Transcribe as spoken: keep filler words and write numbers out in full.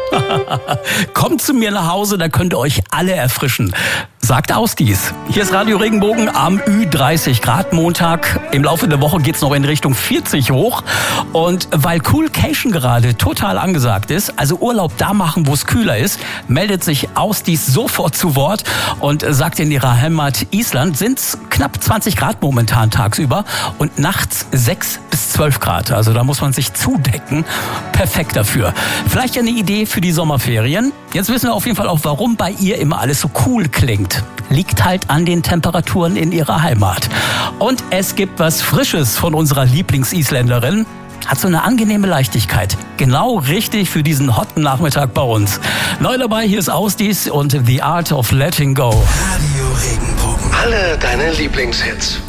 Kommt zu mir nach Hause, da könnt ihr euch alle erfrischen. Sagt Ausdies. Hier ist Radio Regenbogen am Ü dreißig Grad Montag. Im Laufe der Woche geht's noch in Richtung vierzig hoch. Und weil Coolcation gerade total angesagt ist, also Urlaub da machen, wo es kühler ist, meldet sich Ausdies sofort zu Wort und sagt, in ihrer Heimat Island sind's knapp zwanzig Grad momentan tagsüber und nachts sechs bis zwölf Grad. Also da muss man sich zudecken. Perfekt dafür. Vielleicht eine Idee für die Sommerferien. Jetzt wissen wir auf jeden Fall auch, warum bei ihr immer alles so cool klingt. Liegt halt an den Temperaturen in ihrer Heimat. Und es gibt was Frisches von unserer Lieblingsisländerin. Hat so eine angenehme Leichtigkeit. Genau richtig für diesen hotten Nachmittag bei uns. Neu dabei, hier ist Ausdies und The Art of Letting Go. Radio Regenbogen. Alle deine Lieblingshits.